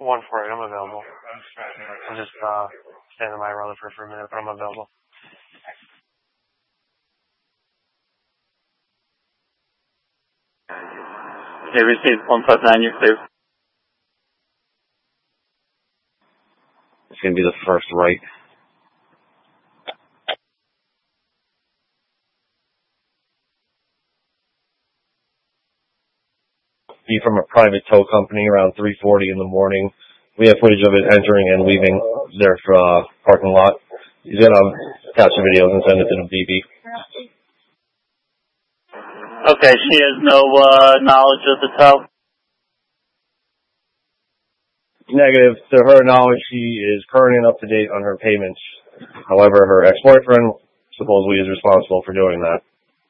148, I'm available. I'm just standing by Rutherford for a minute, but I'm available. Okay, received 159, you're clear. It's going to be the first right. Be from a private tow company around 3:40 in the morning. We have footage of it entering and leaving their parking lot. He's going to catch the videos and send it to the DB. Okay, she has no knowledge of the tow? Negative. To her knowledge, she is current and up to date on her payments. However, her ex-boyfriend supposedly is responsible for doing that.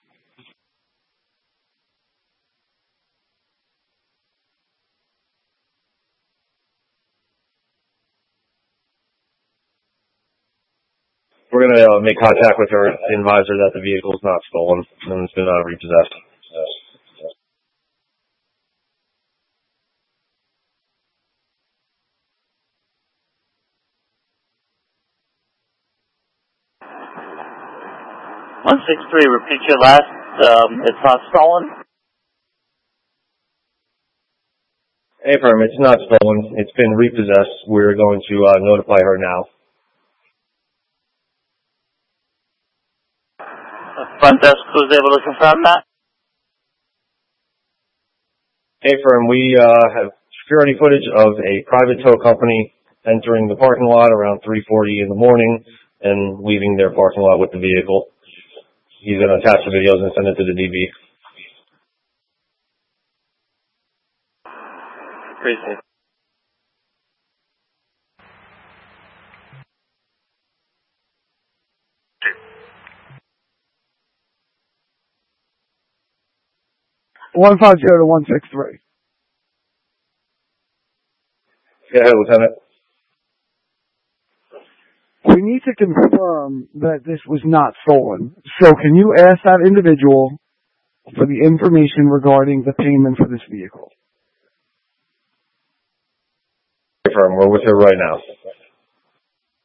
We're going to make contact with her, advise her that the vehicle is not stolen and it's been repossessed. Repeat your last. It's not stolen? Affirm, it's not stolen. It's been repossessed. We're going to notify her now. Front desk was able to confirm that? Affirm, we have security footage of a private tow company entering the parking lot around 3:40 in the morning and leaving their parking lot with the vehicle. He's going to attach the videos and send it to the DB. Appreciate it. One 150 to 163. Go ahead, Lieutenant. We need to confirm that this was not stolen. So can you ask that individual for the information regarding the payment for this vehicle? Affirm, we're with her right now.